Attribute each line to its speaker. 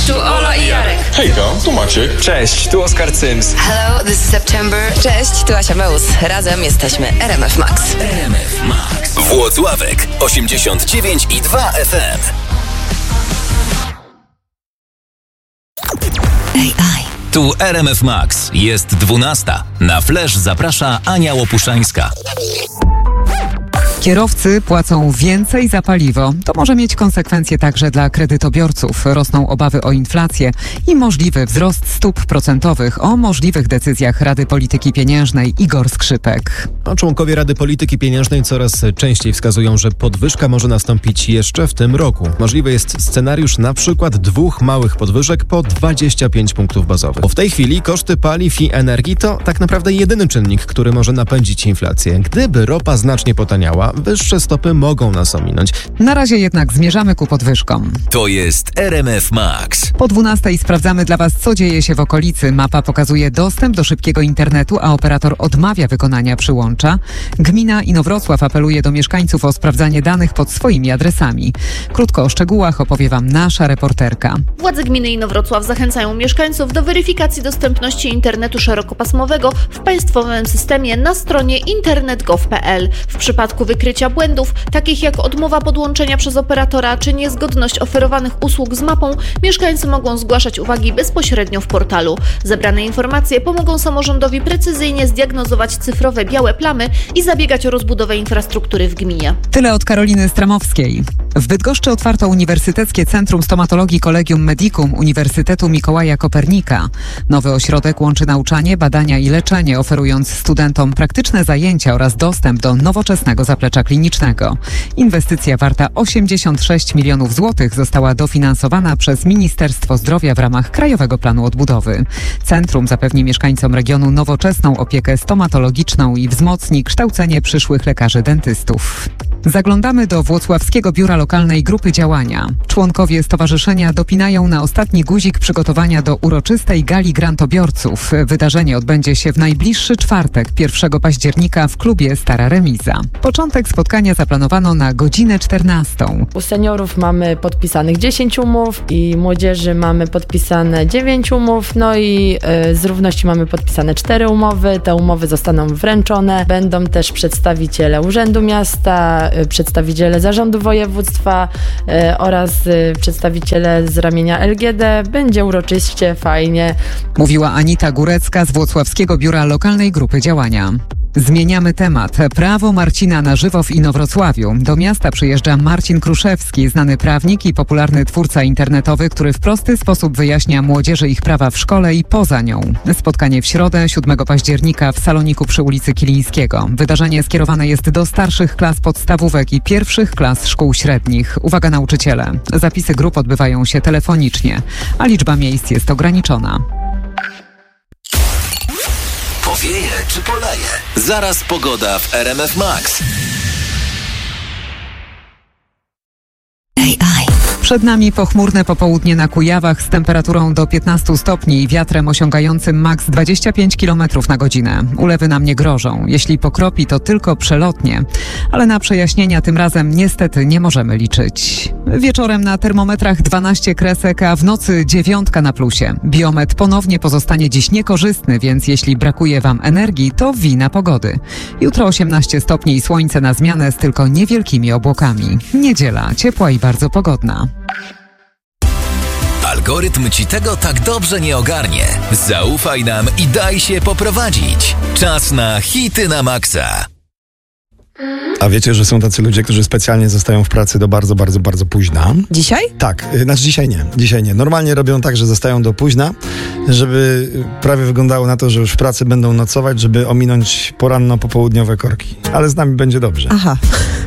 Speaker 1: Tu Ola i Jarek.
Speaker 2: Hejka, tu Maciek.
Speaker 3: Cześć, tu Oskar Cyms.
Speaker 1: Hello, this is September. Cześć, tu Asia Meus. Razem jesteśmy RMF Max.
Speaker 4: RMF Max. Włocławek 89,2 FM.
Speaker 1: AI.
Speaker 4: Tu RMF Max. Jest 12. Na Flash zaprasza Ania Łopuszańska.
Speaker 5: Kierowcy płacą więcej za paliwo. To może mieć konsekwencje także dla kredytobiorców. Rosną obawy o inflację i możliwy wzrost stóp procentowych. O możliwych decyzjach Rady Polityki Pieniężnej Igor Skrzypek.
Speaker 6: Członkowie Rady Polityki Pieniężnej coraz częściej wskazują, że podwyżka może nastąpić jeszcze w tym roku. Możliwy jest scenariusz na przykład 2 małych podwyżek po 25 punktów bazowych. Bo w tej chwili koszty paliw i energii to tak naprawdę jedyny czynnik, który może napędzić inflację. Gdyby ropa znacznie potaniała, wyższe stopy mogą nas ominąć.
Speaker 5: Na razie jednak zmierzamy ku podwyżkom.
Speaker 4: To jest RMF Max.
Speaker 5: Po 12 sprawdzamy dla Was, co dzieje się w okolicy. Mapa pokazuje dostęp do szybkiego internetu, a operator odmawia wykonania przyłącza. Gmina Inowrocław apeluje do mieszkańców o sprawdzanie danych pod swoimi adresami. Krótko o szczegółach opowie Wam nasza reporterka.
Speaker 7: Władze gminy Inowrocław zachęcają mieszkańców do weryfikacji dostępności internetu szerokopasmowego w państwowym systemie na stronie internet.gov.pl. W przypadku wykrycia błędów, takich jak odmowa podłączenia przez operatora czy niezgodność oferowanych usług z mapą, mieszkańcy mogą zgłaszać uwagi bezpośrednio w portalu. Zebrane informacje pomogą samorządowi precyzyjnie zdiagnozować cyfrowe białe plamy i zabiegać o rozbudowę infrastruktury w gminie.
Speaker 5: Tyle od Karoliny Stramowskiej. W Bydgoszczy otwarto Uniwersyteckie Centrum Stomatologii Collegium Medicum Uniwersytetu Mikołaja Kopernika. Nowy ośrodek łączy nauczanie, badania i leczenie, oferując studentom praktyczne zajęcia oraz dostęp do nowoczesnego zaplecza klinicznego. Inwestycja warta 86 milionów złotych została dofinansowana przez Ministerstwo Zdrowia w ramach Krajowego Planu Odbudowy. Centrum zapewni mieszkańcom regionu nowoczesną opiekę stomatologiczną i wzmocni kształcenie przyszłych lekarzy dentystów. Zaglądamy do Włocławskiego Biura Lokalnej Grupy Działania. Członkowie stowarzyszenia dopinają na ostatni guzik przygotowania do uroczystej gali grantobiorców. Wydarzenie odbędzie się w najbliższy czwartek, 1 października w klubie Stara Remiza. Początek spotkania zaplanowano na godzinę 14.
Speaker 8: U seniorów mamy podpisanych 10 umów i młodzieży mamy podpisane 9 umów, no i z równości mamy podpisane 4 umowy. Te umowy zostaną wręczone. Będą też przedstawiciele Urzędu Miasta, przedstawiciele Zarządu Województwa oraz przedstawiciele z ramienia LGD. Będzie uroczyście, fajnie.
Speaker 5: Mówiła Anita Górecka z Włocławskiego Biura Lokalnej Grupy Działania. Zmieniamy temat. Prawo Marcina na żywo w Inowrocławiu. Do miasta przyjeżdża Marcin Kruszewski, znany prawnik i popularny twórca internetowy, który w prosty sposób wyjaśnia młodzieży ich prawa w szkole i poza nią. Spotkanie w środę, 7 października w Saloniku przy ulicy Kilińskiego. Wydarzenie skierowane jest do starszych klas podstawówek i pierwszych klas szkół średnich. Uwaga nauczyciele. Zapisy grup odbywają się telefonicznie, a liczba miejsc jest ograniczona.
Speaker 4: Powieje czy poleje? Zaraz pogoda w RMF Max.
Speaker 1: AI.
Speaker 5: Przed nami pochmurne popołudnie na Kujawach z temperaturą do 15 stopni i wiatrem osiągającym maks 25 km na godzinę. Ulewy nam nie grożą. Jeśli pokropi, to tylko przelotnie. Ale na przejaśnienia tym razem niestety nie możemy liczyć. Wieczorem na termometrach 12 kresek, a w nocy 9 na plusie. Biometr ponownie pozostanie dziś niekorzystny, więc jeśli brakuje Wam energii, to wina pogody. Jutro 18 stopni i słońce na zmianę z tylko niewielkimi obłokami. Niedziela, ciepła i bardzo pogodna.
Speaker 4: Algorytm ci tego tak dobrze nie ogarnie. Zaufaj nam i daj się poprowadzić. Czas na hity na maksa.
Speaker 9: A wiecie, że są tacy ludzie, którzy specjalnie zostają w pracy do bardzo, bardzo, bardzo późna?
Speaker 1: Dzisiaj?
Speaker 9: Tak, znaczy dzisiaj nie. Normalnie robią tak, że zostają do późna, żeby prawie wyglądało na to, że już w pracy będą nocować, żeby ominąć poranno-popołudniowe korki. Ale z nami będzie dobrze.
Speaker 1: Aha.